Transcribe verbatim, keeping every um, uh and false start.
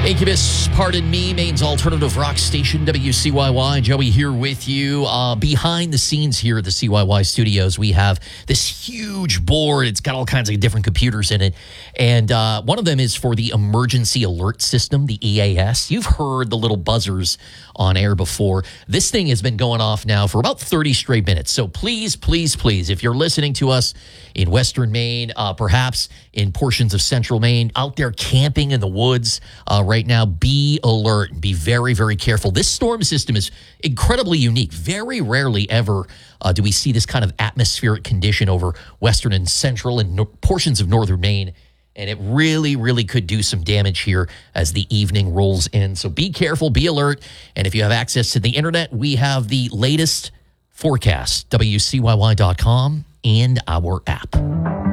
Incubus, pardon me, Maine's alternative rock station, W C Y Y. Joey here with you. Uh, behind the scenes here at the C Y Y studios, we have this huge board. It's got all kinds of different computers in it. And uh, one of them is for the emergency alert system, the E A S. You've heard the little buzzers on air before. This thing has been going off now for about thirty straight minutes. So please, please, please, if you're listening to us in Western Maine, uh, perhaps in portions of Central Maine, out there camping in the woods uh, right now, be alert and be very, very careful. This storm system is incredibly unique. Very rarely ever uh, do we see this kind of atmospheric condition over Western and Central and no- portions of Northern Maine. And it really, really could do some damage here as the evening rolls in. So be careful, be alert. And if you have access to the internet, we have the latest forecast, W C Y Y dot com and our app.